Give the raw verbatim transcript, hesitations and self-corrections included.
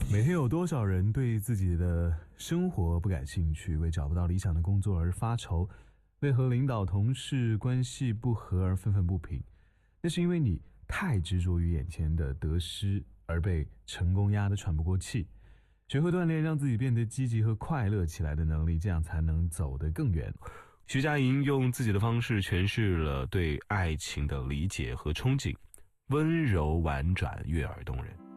每天有多少人对自己的生活不感兴趣，为找不到理想的工作而发愁，为和领导同事关系不和而愤愤不平？那是因为你太执着于眼前的得失，而被成功压得喘不过气。学会锻炼让自己变得积极和快乐起来的能力，这样才能走得更远。徐佳莹用自己的方式诠释了对爱情的理解和憧憬，温柔婉转，悦耳动人。